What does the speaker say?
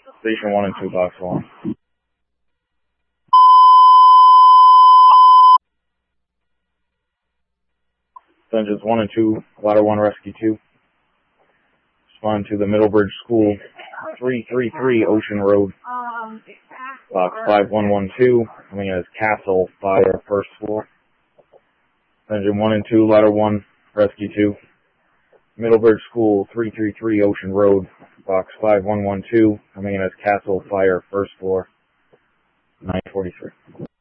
Station 1 and 2, box 1. Engines 1 and 2, ladder 1, rescue 2. Respond to the Middlebridge School, 333 Ocean Road, box 5112, coming in as Castle Fire, first floor. Engine 1 and 2, ladder 1, rescue 2. Middlebridge School, 333 Ocean Road, box 5112, coming in as Castle Fire, first floor, 943.